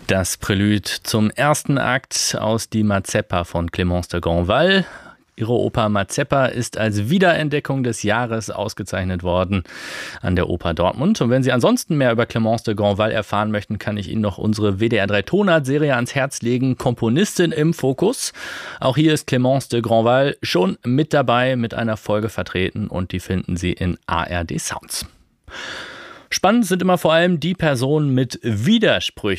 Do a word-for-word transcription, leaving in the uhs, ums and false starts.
Das Prälude zum ersten Akt aus Die Mazeppa von Clémence de Grandval. Ihre Oper Mazeppa ist als Wiederentdeckung des Jahres ausgezeichnet worden an der Oper Dortmund. Und wenn Sie ansonsten mehr über Clémence de Grandval erfahren möchten, kann ich Ihnen noch unsere W D R drei Tonart-Serie ans Herz legen, Komponistin im Fokus. Auch hier ist Clémence de Grandval schon mit dabei, mit einer Folge vertreten, und die finden Sie in A R D Sounds. Spannend sind immer vor allem die Personen mit Widersprüchen.